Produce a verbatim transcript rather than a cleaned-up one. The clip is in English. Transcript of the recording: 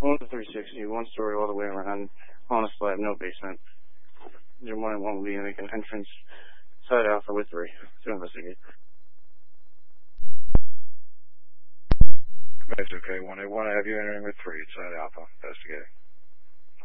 One to three sixty, one story all the way around, on a slab, no basement. Your one and one will be make an entrance, side alpha with three to investigate. That's okay. One eight one, I have you entering with three, side alpha, investigating.